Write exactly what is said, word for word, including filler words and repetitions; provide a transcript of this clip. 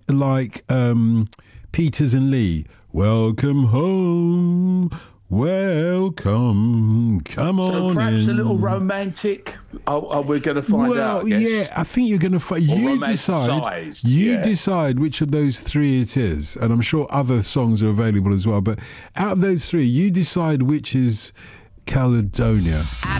like um, Peters and Lee? Welcome home. Welcome, come so on perhaps in. a little romantic. Oh, oh we're going to find well, out. I guess. yeah, I think you're going to find. You decide. You yeah. decide which of those three it is, and I'm sure other songs are available as well. But out of those three, you decide which is Caledonia.